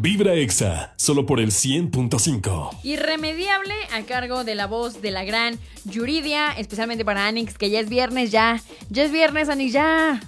Vibra Exa, solo por el 100.5. Irremediable, a cargo de la voz de la gran Yuridia, especialmente para Anix, que ya es viernes, ya. Ya es viernes, Anix, ya.